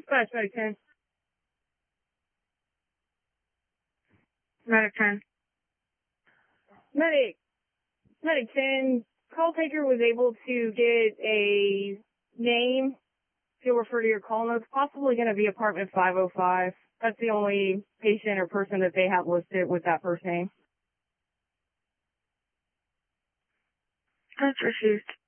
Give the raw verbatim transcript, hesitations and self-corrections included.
Dispatch, Medic ten. Medic ten. Medic. Medic ten. Call taker was able to get a name. You'll refer to your call notes. Possibly going to be apartment five oh five. That's the only patient or person that they have listed with that first name. That's received.